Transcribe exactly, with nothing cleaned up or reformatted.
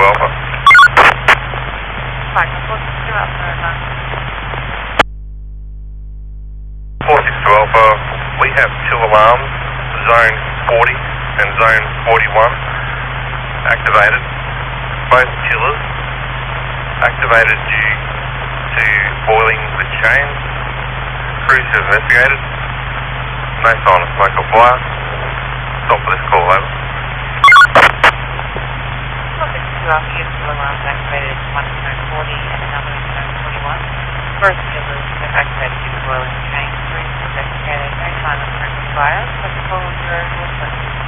Alpha. Fine, four six two Alpha, over. four six two Alpha, we have two alarms, zone forty and zone forty-one, activated. Both chillers activated due to boiling the chains. Crews have investigated. No sign of smoke or fire. Stop for this call, over. four six two Alpha, you have two alarms activated, one in zone forty and another in zone forty-one. Both chillers have activated due to boiling the chains. Crews have investigated. No sign of smoke or fire. Stop the call, zero four seven.